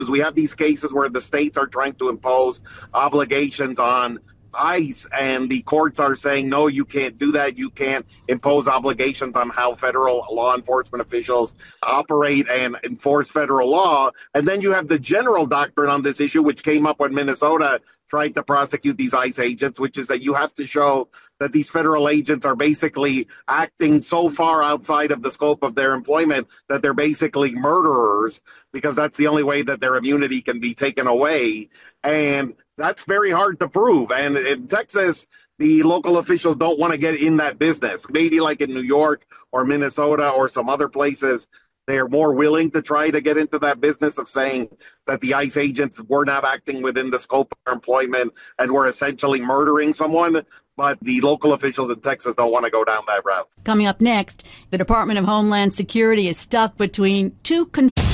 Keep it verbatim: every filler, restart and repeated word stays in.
We have these cases where the states are trying to impose obligations on ICE, and the courts are saying, no, you can't do that. You can't impose obligations on how federal law enforcement officials operate and enforce federal law. And then you have the general doctrine on this issue, which came up when Minnesota tried to prosecute these ICE agents, which is that you have to show that these federal agents are basically acting so far outside of the scope of their employment that they're basically murderers, because that's the only way that their immunity can be taken away. And that's very hard to prove. And in Texas, the local officials don't want to get in that business. Maybe like in New York or Minnesota or some other places, they're more willing to try to get into that business of saying that the ICE agents were not acting within the scope of their employment and were essentially murdering someone. But the local officials in Texas don't want to go down that route. Coming up next, the Department of Homeland Security is stuck between two con-